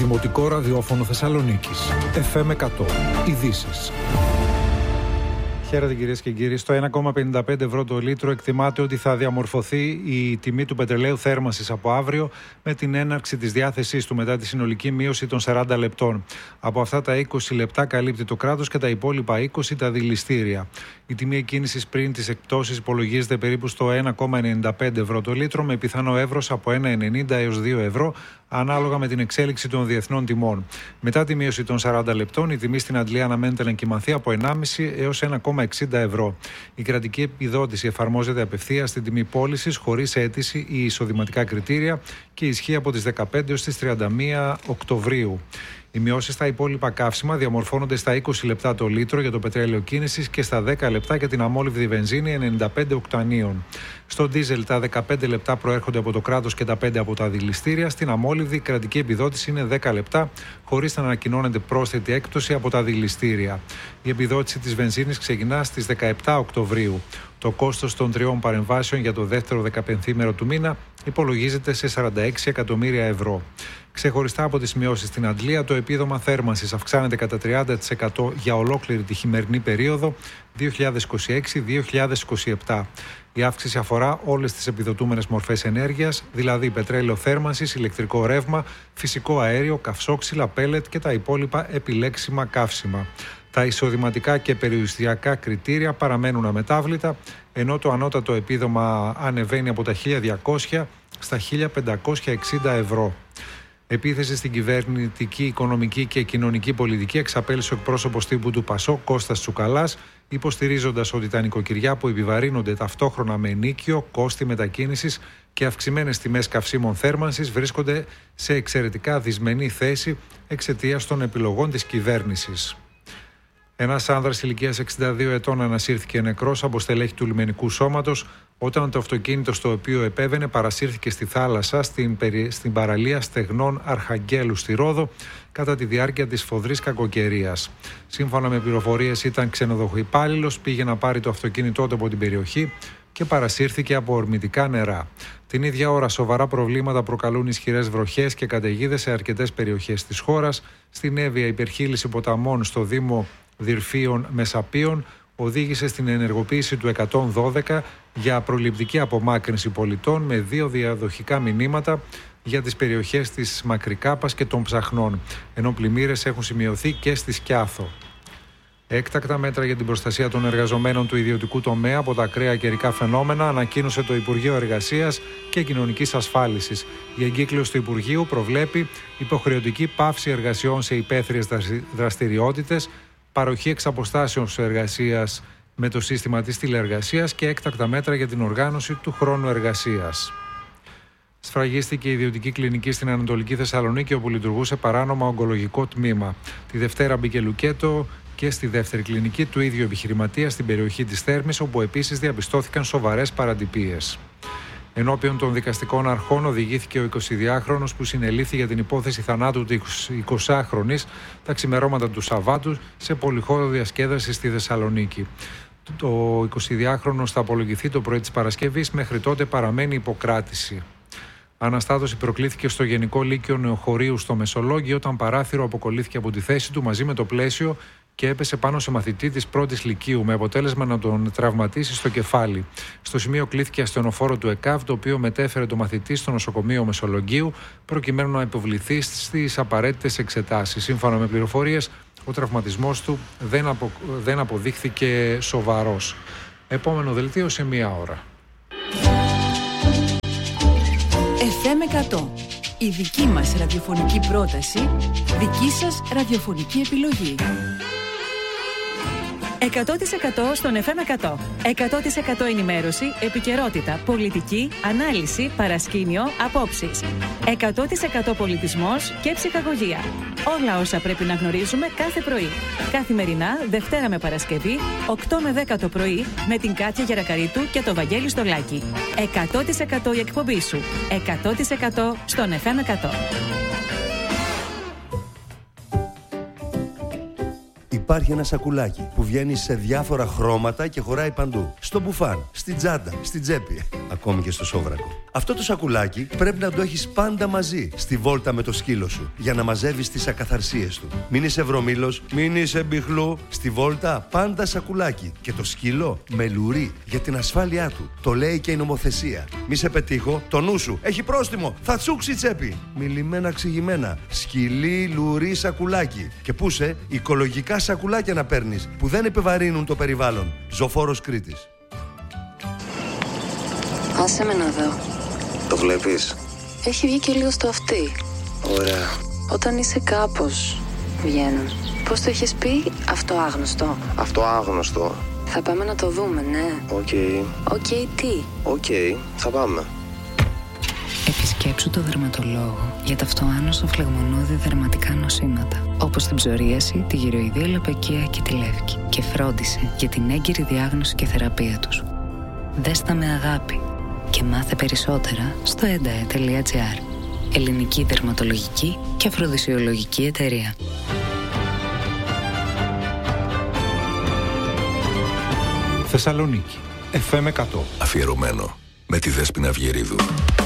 Δημοτικό Ραδιόφωνο Θεσσαλονίκης. FM 100. Ειδήσεις. Χαίρετε κυρίες και κύριοι. Στο 1,55 ευρώ το λίτρο εκτιμάται ότι θα διαμορφωθεί η τιμή του πετρελαίου θέρμανσης από αύριο με την έναρξη της διάθεσής του μετά τη συνολική μείωση των 40 λεπτών. Από αυτά τα 20 λεπτά καλύπτει το κράτος και τα υπόλοιπα 20 τα δηληστήρια. Η τιμή εκκίνησης πριν τις εκπτώσεις υπολογίζεται περίπου στο 1,95 ευρώ το λίτρο με πιθανό εύρος από 1,90 έως 2 ευρώ ανάλογα με την εξέλιξη των διεθνών τιμών. Μετά τη μείωση των 40 λεπτών, η τιμή στην Αντλία αναμένεται να εγκυμανθεί από 1,5 έως 1,60 ευρώ. Η κρατική επιδότηση εφαρμόζεται απευθείας στην τιμή πώλησης, χωρίς αίτηση ή εισοδηματικά κριτήρια και ισχύει από τις 15 έως τις 31 Οκτωβρίου. Οι μειώσεις στα υπόλοιπα καύσιμα διαμορφώνονται στα 20 λεπτά το λίτρο για το πετρέλαιο κίνησης και στα 10 λεπτά για την αμόλυβδη βενζίνη 95 οκτανίων. Στο ντίζελ τα 15 λεπτά προέρχονται από το κράτος και τα 5 από τα δηληστήρια. Στην αμόλυβδη η κρατική επιδότηση είναι 10 λεπτά, χωρίς να ανακοινώνεται πρόσθετη έκπτωση από τα δηληστήρια. Η επιδότηση της βενζίνης ξεκινά στις 17 Οκτωβρίου. Το κόστος των 3 παρεμβάσεων για το δεύτερο 15μέρο του μήνα υπολογίζεται σε 46 εκατομμύρια ευρώ. Ξεχωριστά από τις μειώσεις στην Αντλία, το επίδομα θέρμανσης αυξάνεται κατά 30% για ολόκληρη τη χειμερινή περίοδο 2026-2027. Η αύξηση αφορά όλες τις επιδοτούμενες μορφές ενέργειας, δηλαδή πετρέλαιο θέρμανσης, ηλεκτρικό ρεύμα, φυσικό αέριο, καυσόξυλα, πέλετ και τα υπόλοιπα επιλέξιμα καύσιμα. Τα εισοδηματικά και περιουσιακά κριτήρια παραμένουν αμετάβλητα, ενώ το ανώτατο επίδομα ανεβαίνει από τα 1.200 στα 1.560 ευρώ. Επίθεση στην κυβερνητική, οικονομική και κοινωνική πολιτική εξαπέλυσε ο εκπρόσωπος τύπου του ΠΑΣΟΚ Κώστας Τσουκαλάς, υποστηρίζοντας ότι τα νοικοκυριά που επιβαρύνονται ταυτόχρονα με ενίκιο, κόστη μετακίνησης και αυξημένες τιμές καυσίμων θέρμανσης βρίσκονται σε εξαιρετικά δυσμενή θέση εξαιτίας των επιλογών της κυβέρνησης. Ένας άνδρας ηλικίας 62 ετών ανασύρθηκε νεκρός από στελέχη του λιμενικού σώματος όταν το αυτοκίνητο στο οποίο επέβαινε παρασύρθηκε στη θάλασσα στην παραλία Στεγνών Αρχαγγέλου στη Ρόδο κατά τη διάρκεια της σφοδρής κακοκαιρίας. Σύμφωνα με πληροφορίες ήταν ξενοδοχοϊπάλληλος, πήγε να πάρει το αυτοκίνητό του από την περιοχή και παρασύρθηκε από ορμητικά νερά. Την ίδια ώρα σοβαρά προβλήματα προκαλούν ισχυρές βροχές και καταιγίδες σε αρκετές περιοχές της χώρας. Στην Εύβοια υπερχείληση ποταμών στο Δήμο Δυρφίων Μεσαπίων οδήγησε στην ενεργοποίηση του 112 για προληπτική απομάκρυνση πολιτών με 2 διαδοχικά μηνύματα για τις περιοχές της Μακρικάπας και των Ψαχνών, ενώ πλημμύρες έχουν σημειωθεί και στη Σκιάθο. Έκτακτα μέτρα για την προστασία των εργαζομένων του ιδιωτικού τομέα από τα ακραία καιρικά φαινόμενα ανακοίνωσε το Υπουργείο Εργασίας και Κοινωνικής Ασφάλισης. Η εγκύκλειος του Υπουργείου προβλέπει υποχρεωτική πάυση εργασιών σε υπαίθριες δραστηριότητες, παροχή εξαποστάσεως εργασίας με το σύστημα της τηλεεργασίας και έκτακτα μέτρα για την οργάνωση του χρόνου εργασίας. Σφραγίστηκε η ιδιωτική κλινική στην Ανατολική Θεσσαλονίκη, όπου λειτουργούσε παράνομα ογκολογικό τμήμα. Τη Δευτέρα μπήκε λουκέτο και στη δεύτερη κλινική του ίδιου επιχειρηματία στην περιοχή της Θέρμης, όπου επίσης διαπιστώθηκαν σοβαρές παρατυπίες. Ενώπιον των δικαστικών αρχών οδηγήθηκε ο 22χρονος που συνελήφθη για την υπόθεση θανάτου του 20χρονης τα ξημερώματα του Σαββάτου σε πολυχώρο διασκέδαση στη Θεσσαλονίκη. Το 22χρονος θα απολογηθεί το πρωί της Παρασκευής, μέχρι τότε παραμένει υποκράτηση. Αναστάτωση προκλήθηκε στο Γενικό Λύκειο Νεοχωρίου στο Μεσολόγγι όταν παράθυρο αποκολλήθηκε από τη θέση του μαζί με το πλαίσιο και έπεσε πάνω σε μαθητή της πρώτης λυκείου με αποτέλεσμα να τον τραυματίσει στο κεφάλι. Στο σημείο κλήθηκε ασθενοφόρο του ΕΚΑΒ, το οποίο μετέφερε το μαθητή στο νοσοκομείο Μεσολογγίου προκειμένου να υποβληθεί στις απαραίτητες εξετάσεις. Σύμφωνα με πληροφορίες, ο τραυματισμός του δεν αποδείχθηκε σοβαρός. Επόμενο δελτίο σε 1 ώρα. FM 100. Η δική μας ραδιοφωνική πρόταση, δική σας ραδιοφωνική επιλογή. 100% στον FM 100. 100% ενημέρωση, επικαιρότητα, πολιτική, ανάλυση, παρασκήνιο, απόψεις. 100% πολιτισμός και ψυχαγωγία. Όλα όσα πρέπει να γνωρίζουμε κάθε πρωί. Καθημερινά, Δευτέρα με Παρασκευή, 8 με 10 το πρωί, με την Κάτια Γερακαρίτου και το Βαγγέλη Στολάκη. 100% η εκπομπή σου. 100% στον FM 100. Υπάρχει ένα σακουλάκι που βγαίνει σε διάφορα χρώματα και χωράει παντού. Στο μπουφάν, στην τσάντα, στην τσέπη. ακόμη και στο σόβρακο. Αυτό το σακουλάκι πρέπει να το έχεις πάντα μαζί στη βόλτα με το σκύλο σου, για να μαζεύεις τις ακαθαρσίες του. Μην είσαι βρωμήλος, μην είσαι μπιχλού. Στη βόλτα πάντα σακουλάκι. Και το σκύλο με λουρί για την ασφάλειά του. Το λέει και η νομοθεσία. Μη σε πετύχω, το νου σου έχει πρόστιμο. Θα τσούξει τσέπη. Μιλημένα ξηγημένα. Σκυλί, λουρί, σακουλάκι. Και πούσε οικολογικά σακουλάκια να παίρνεις που δεν επιβαρύνουν το περιβάλλον. Ζωφόρος Κρήτης. Άσε με να δω. Το βλέπεις? Έχει βγει και λίγο στο αυτί. Ωραία. Όταν είσαι κάπως, βγαίνουν. Πώς το έχεις πει? Αυτό άγνωστο. Αυτό άγνωστο. Θα πάμε να το δούμε, ναι. Οκ. Τι? Οκ, θα πάμε. Επισκέψου το δερματολόγο για τα αυτοάνωσα φλεγμονώδη δερματικά νοσήματα, όπως την ψωρίαση, τη γυροειδία λαπαικία και τη λεύκη, και φρόντισε για την έγκυρη διάγνωση και θεραπεία τους. Δέστα με αγάπη και μάθε περισσότερα στο endae.gr. Ελληνική δερματολογική και αφροδισιολογική εταιρεία. Θεσσαλονίκη, FM 100. Αφιερωμένο με τη Δέσποινα Βιερίδου.